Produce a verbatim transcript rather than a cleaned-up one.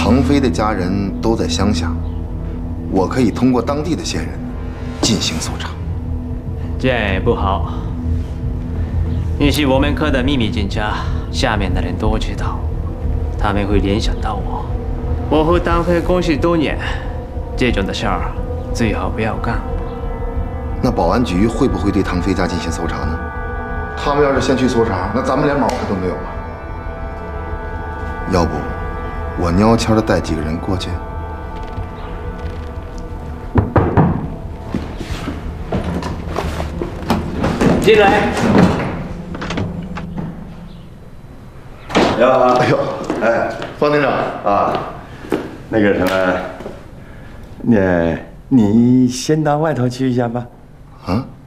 唐飞的家人都在乡下，我可以通过当地的线人进行搜查。 这样也不好。你是我们科的秘密警察，下面的人都知道，他们会联想到我。我和唐飞共事多年，这种的事儿最好不要干。 那保安局会不会对唐飞家进行搜查呢？他们要是先去搜查，那咱们连毛病都没有了。要不，我悄悄的带几个人过去。 进来。 你好， 哎呦，哎，方队长啊，那个什么，那你先到外头去一下吧。 啊，